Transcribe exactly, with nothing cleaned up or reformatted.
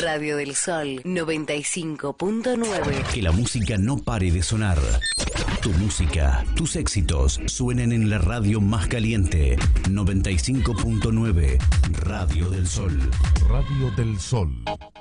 Radio del Sol noventa y cinco punto nueve. Que la música no pare de sonar. Tu música, tus éxitos suenen en la radio más caliente. noventa y cinco punto nueve. Radio del Sol. Radio del Sol.